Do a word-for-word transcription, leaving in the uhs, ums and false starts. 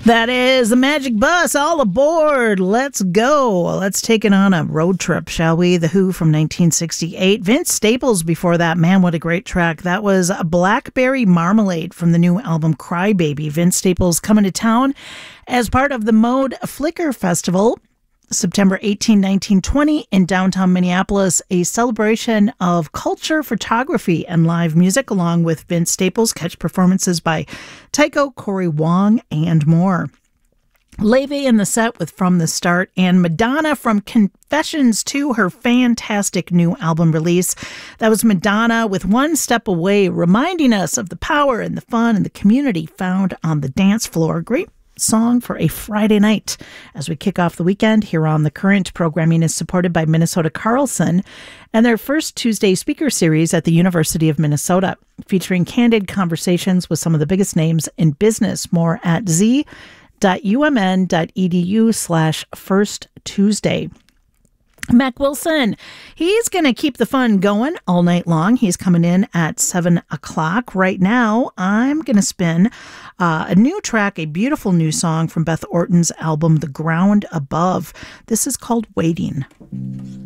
That is the Magic Bus. All aboard. Let's go. Let's take it on a road trip, shall we? The Who from nineteen sixty-eight. Vince Staples before that. Man, what a great track. That was Blackberry Marmalade from the new album Cry Baby. Vince Staples coming to town as part of the Mode Flickr Festival. September eighteenth, nineteen, twenty in downtown Minneapolis, a celebration of culture, photography, and live music, along with Vince Staples. Catch performances by Tycho, Corey Wong, and more. Leve in the set with From the Start, and Madonna from Confessions two, her fantastic new album release. That was Madonna with One Step Away, reminding us of the power and the fun and the community found on the dance floor. Great song for a Friday night as we kick off the weekend here on The Current. Programming is supported by Minnesota Carlson and their first Tuesday speaker series at the University of Minnesota, featuring candid conversations with some of the biggest names in business. More at z.umn.edu slash first Tuesday. Mac Wilson, he's going to keep the fun going all night long. He's coming in at seven o'clock. Right now, I'm going to spin uh, a new track, a beautiful new song from Beth Orton's album, The Ground Above. This is called Waiting.